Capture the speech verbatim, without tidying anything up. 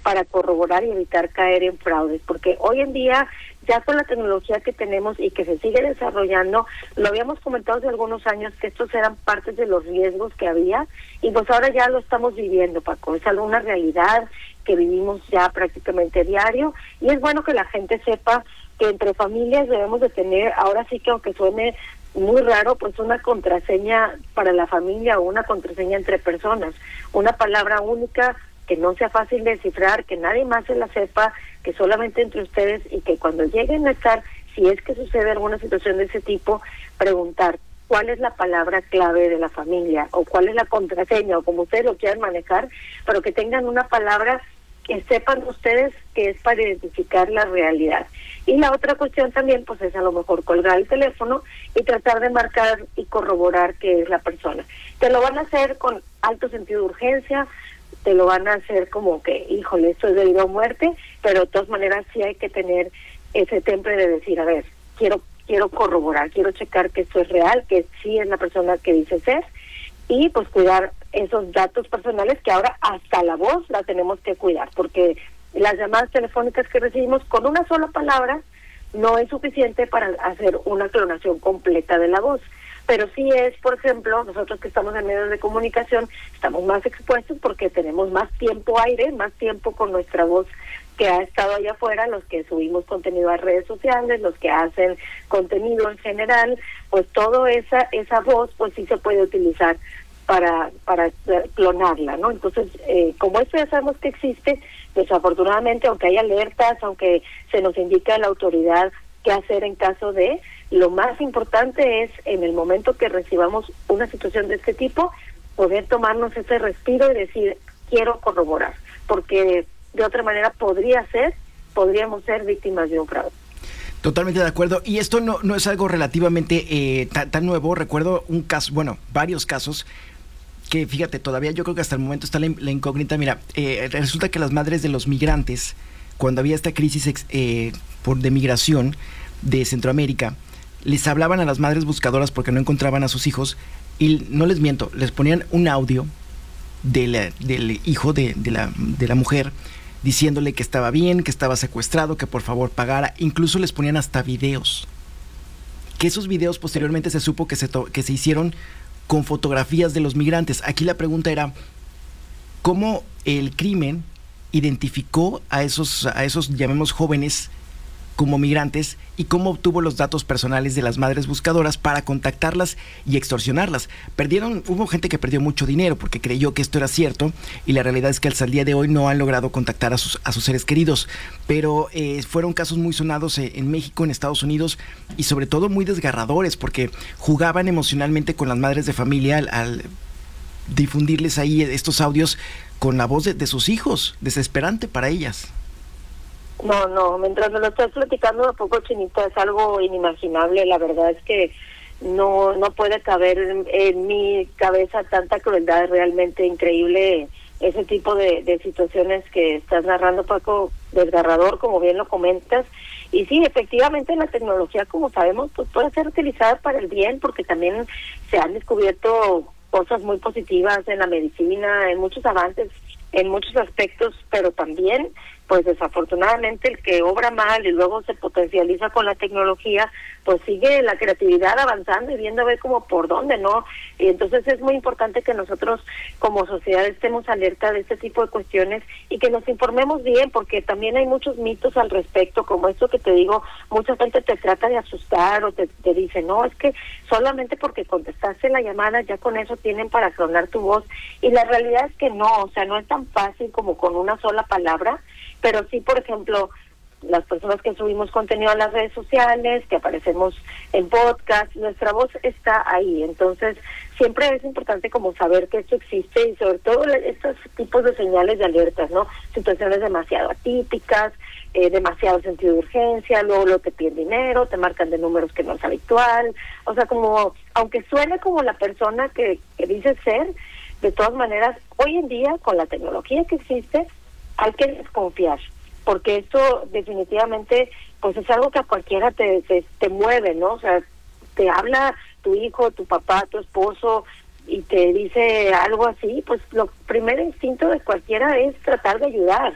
para corroborar y evitar caer en fraudes, porque hoy en día, ya con la tecnología que tenemos y que se sigue desarrollando, lo habíamos comentado hace algunos años que estos eran partes de los riesgos que había, y pues ahora ya lo estamos viviendo, Paco, es algo, una realidad que vivimos ya prácticamente diario, y es bueno que la gente sepa que entre familias debemos de tener, ahora sí que aunque suene muy raro, pues una contraseña para la familia o una contraseña entre personas, una palabra única que no sea fácil de descifrar, que nadie más se la sepa, que solamente entre ustedes, y que cuando lleguen a estar, si es que sucede alguna situación de ese tipo, preguntar cuál es la palabra clave de la familia o cuál es la contraseña o como ustedes lo quieran manejar, pero que tengan una palabra que sepan ustedes que es para identificar la realidad. Y la otra cuestión también pues es a lo mejor colgar el teléfono y tratar de marcar y corroborar que es la persona. Te lo van a hacer con alto sentido de urgencia, te lo van a hacer como que, híjole, esto es debido a muerte, pero de todas maneras sí hay que tener ese temple de decir, a ver, quiero quiero corroborar, quiero checar que esto es real, que sí es la persona que dice ser, y pues cuidar esos datos personales que ahora hasta la voz la tenemos que cuidar, porque las llamadas telefónicas que recibimos con una sola palabra no es suficiente para hacer una clonación completa de la voz. Pero sí es, por ejemplo, nosotros que estamos en medios de comunicación, estamos más expuestos porque tenemos más tiempo aire, más tiempo con nuestra voz que ha estado allá afuera, los que subimos contenido a redes sociales, los que hacen contenido en general, pues toda esa esa voz pues sí se puede utilizar para para clonarla, ¿no? Entonces, eh, como esto ya sabemos que existe, desafortunadamente, aunque hay alertas, aunque se nos indica a la autoridad qué hacer en caso de, lo más importante es, en el momento que recibamos una situación de este tipo, poder tomarnos ese respiro y decir, quiero corroborar, porque de otra manera podría ser, podríamos ser víctimas de un fraude. Totalmente de acuerdo. Y esto no, no es algo relativamente eh, tan, tan nuevo. Recuerdo un caso, bueno, varios casos, que fíjate, todavía yo creo que hasta el momento está la, la incógnita. Mira, eh, resulta que las madres de los migrantes, cuando había esta crisis eh, por de migración de Centroamérica, les hablaban a las madres buscadoras porque no encontraban a sus hijos, y no les miento, les ponían un audio de la, del hijo de, de, la, de la mujer diciéndole que estaba bien, que estaba secuestrado, que por favor pagara. Incluso les ponían hasta videos, que esos videos posteriormente se supo que se, to- que se hicieron con fotografías de los migrantes. Aquí la pregunta era, ¿cómo el crimen identificó a esos, a esos llamemos jóvenes como migrantes, y cómo obtuvo los datos personales de las madres buscadoras para contactarlas y extorsionarlas? Perdieron, hubo gente que perdió mucho dinero porque creyó que esto era cierto, y la realidad es que hasta el día de hoy no han logrado contactar a sus, a sus seres queridos, pero eh, fueron casos muy sonados eh, en México, en Estados Unidos, y sobre todo muy desgarradores, porque jugaban emocionalmente con las madres de familia al, al difundirles ahí estos audios con la voz de, de sus hijos, desesperante para ellas. No, no, mientras me lo estás platicando de poco, Chinita, es algo inimaginable. La verdad es que no no puede caber en, en mi cabeza tanta crueldad. Realmente increíble ese tipo de, de situaciones que estás narrando, Paco, desgarrador, como bien lo comentas. Y sí, efectivamente la tecnología, como sabemos, pues puede ser utilizada para el bien, porque también se han descubierto cosas muy positivas en la medicina, en muchos avances, en muchos aspectos, pero también pues desafortunadamente el que obra mal y luego se potencializa con la tecnología, pues sigue la creatividad avanzando y viendo a ver como por dónde, ¿no? Y entonces es muy importante que nosotros como sociedad estemos alerta de este tipo de cuestiones y que nos informemos bien, porque también hay muchos mitos al respecto, como esto que te digo, mucha gente te trata de asustar o te, te dice, no, es que solamente porque contestaste la llamada ya con eso tienen para clonar tu voz, y la realidad es que no, o sea, no es tan fácil como con una sola palabra. Pero sí, por ejemplo, las personas que subimos contenido a las redes sociales, que aparecemos en podcast, nuestra voz está ahí. Entonces, siempre es importante como saber que esto existe, y sobre todo estos tipos de señales de alertas, ¿no? Situaciones demasiado atípicas, eh, demasiado sentido de urgencia, luego lo te piden dinero, te marcan de números que no es habitual. O sea, como, aunque suene como la persona que, que dice ser, de todas maneras, hoy en día, con la tecnología que existe, hay que desconfiar, porque esto definitivamente pues es algo que a cualquiera te, te te mueve, ¿no? O sea, te habla tu hijo, tu papá, tu esposo y te dice algo así, pues lo primer instinto de cualquiera es tratar de ayudar,